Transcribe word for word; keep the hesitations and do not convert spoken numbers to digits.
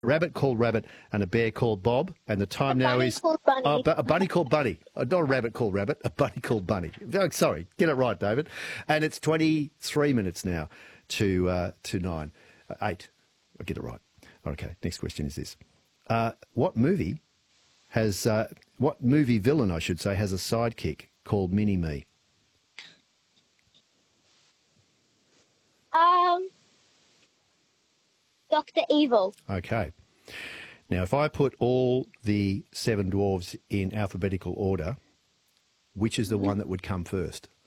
rabbit called Rabbit and a bear called Bob, and the time A now bunny is called Bunny. Oh, bu- a bunny called Bunny. Uh, not a rabbit called Rabbit, a bunny called Bunny. Oh, sorry, get it right, David. And it's twenty-three minutes now to uh, to nine, uh, eight. I get it right. Okay. Next question is this: uh, What movie has uh, what movie villain, I should say, has a sidekick called Mini Me? Um, Doctor Evil. Okay. Now, if I put all the seven dwarves in alphabetical order, which is the one that would come first?